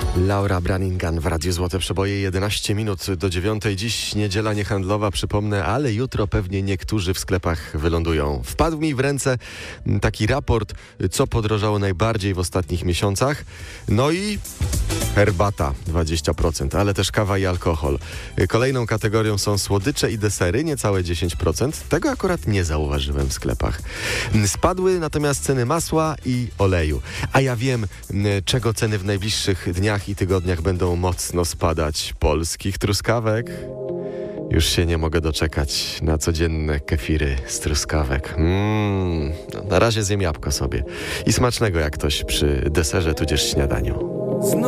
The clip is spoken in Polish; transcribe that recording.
Laura Branningham w Radiu Złote Przeboje, 11 minut do 9. Dziś niedziela niehandlowa, przypomnę, ale jutro pewnie niektórzy w sklepach wylądują. Wpadł mi w ręce taki raport, co podrożało najbardziej w ostatnich miesiącach. No i herbata 20%, ale też kawa i alkohol. Kolejną kategorią są słodycze i desery, niecałe 10%. Tego akurat nie zauważyłem w sklepach. Spadły natomiast ceny masła i oleju. A ja wiem, czego ceny w najbliższych dniach i tygodniach będą mocno spadać. Polskich truskawek. Już się nie mogę doczekać na codzienne kefiry z truskawek. Na razie zjem jabłko sobie. I smacznego jak ktoś przy deserze tudzież śniadaniu.